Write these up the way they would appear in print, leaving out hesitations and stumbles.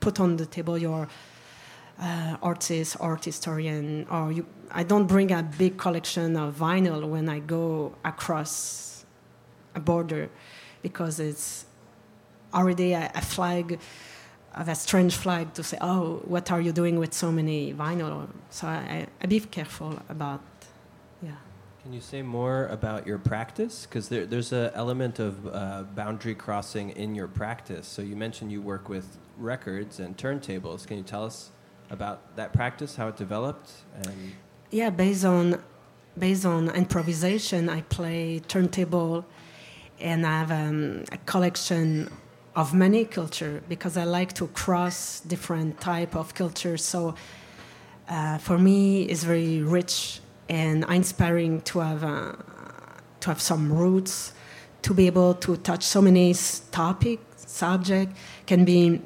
put on the table your artist, art historian, or I don't bring a big collection of vinyl when I go across a border, because it's already a flag, of a strange flag to say, oh, what are you doing with so many vinyl? So I be careful about, yeah. Can you say more about your practice? Because there's an element of boundary crossing in your practice. So you mentioned you work with records and turntables. Can you tell us about that practice, how it developed? Yeah, based on improvisation, I play turntable, and I have a collection of many culture, because I like to cross different type of cultures. So for me, it's very rich and inspiring to have some roots, to be able to touch so many subject. Can be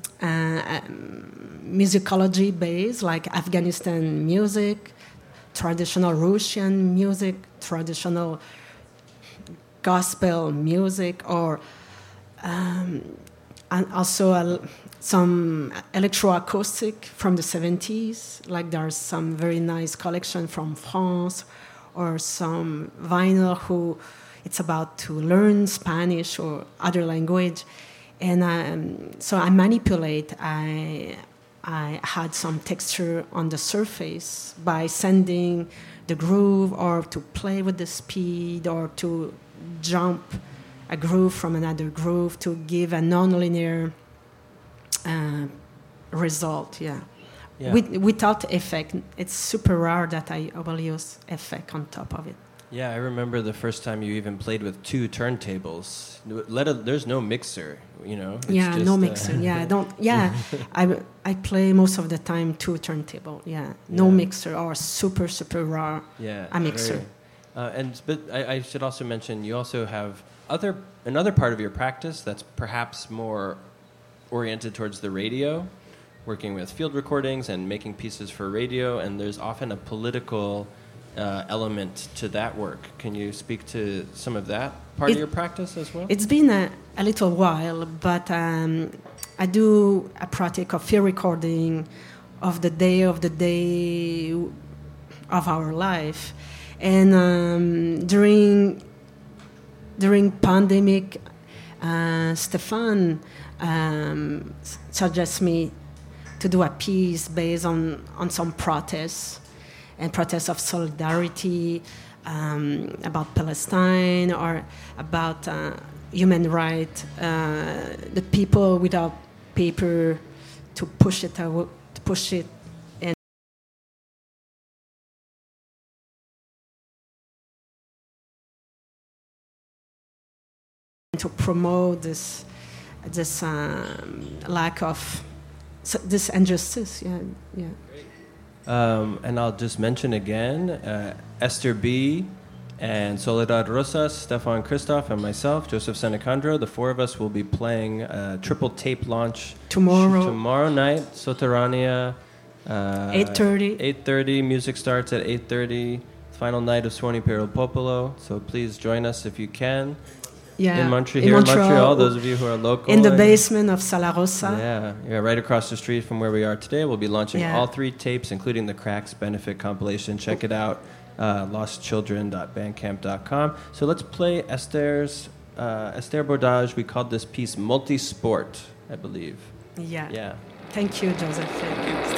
musicology based, like Afghanistan music, traditional Russian music, traditional gospel music, or and also some electroacoustic from the 70s. Like there's some very nice collection from France, or some vinyl who it's about to learn Spanish or other language. And so I manipulate. I had some texture on the surface by sending the groove, or to play with the speed, or to jump a groove from another groove to give a non-linear result. Yeah. Without effect. It's super rare that I will use effect on top of it. Yeah, I remember the first time you even played with 2 turntables. There's no mixer, you know. It's no mixer. Yeah, I don't. Yeah, I play most of the time 2 turntable. Yeah, no mixer, or super rare. Yeah, a mixer. But I should also mention, you also have another part of your practice that's perhaps more oriented towards the radio, working with field recordings and making pieces for radio, and there's often a political element to that work. Can you speak to some of that part of your practice as well? It's been a little while, but I do a practice of field recording of the day of our life. And during pandemic, Stefan suggests me to do a piece based on some protests, and protests of solidarity, about Palestine, or about human rights, the people without paper, to push it and to promote this lack of this injustice. Yeah. And I'll just mention again, Esther B. and Soledad Rosas, Stefan Christoph, and myself, Joseph Senecandro, the 4 of us will be playing a triple tape launch tomorrow night, Soterrania. 8:30. 8:30. Music starts at 8:30. Final night of Suoni per il Popolo. So please join us if you can. Yeah, in Montreal, those of you who are local. In the basement of Sala Rossa. Yeah, right across the street from where we are today. We'll be launching all 3 tapes, including the Cracks benefit compilation. Check it out, lostchildren.bandcamp.com. So let's play Esther Bordage. We called this piece Multisport, I believe. Yeah. Yeah. Thank you, Joseph. Thank you.